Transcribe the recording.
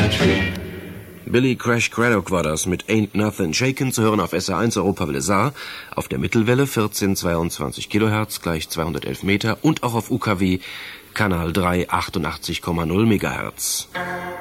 Billy Crash Craddock war das mit Ain't Nothing Shaken, zu hören auf SR1 Europawelle Saar, auf der Mittelwelle 1422 kHz gleich 211 Meter und auch auf UKW Kanal 3 88,0 MHz.